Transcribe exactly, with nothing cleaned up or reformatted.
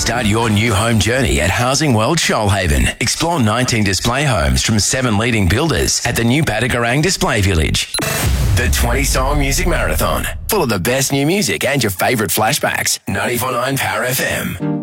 Start your new home journey at Housing World Shoalhaven. Explore nineteen display homes from seven leading builders at the new Badagarang Display Village. The twenty Song Music Marathon. Full of the best new music and your favourite flashbacks. ninety-four point nine Power F M.